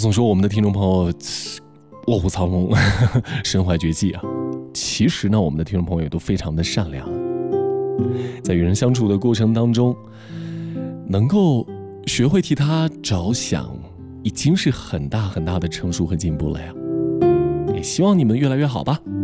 总说我们的听众朋友卧虎藏龙身怀绝技啊，其实呢我们的听众朋友也都非常的善良，在与人相处的过程当中能够学会替他着想，已经是很大很大的成熟和进步了呀。也希望你们越来越好吧。